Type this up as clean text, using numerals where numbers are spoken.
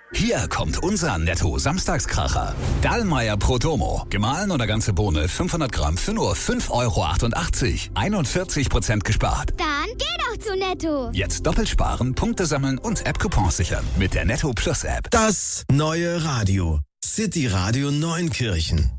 Hier kommt unser Netto-Samstagskracher. Dallmayr Prodomo. Gemahlen oder ganze Bohne 500 Gramm für nur 5,88 €. 41% gespart. Dann geh doch zu Netto. Jetzt doppelt sparen, Punkte sammeln und App-Coupons sichern. Mit der Netto Plus App. Das neue Radio. City Radio Neunkirchen.